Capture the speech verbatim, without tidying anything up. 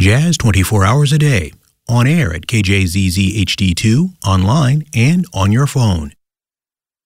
Jazz twenty-four hours a day. On air at K J Z Z H D two, online, and on your phone.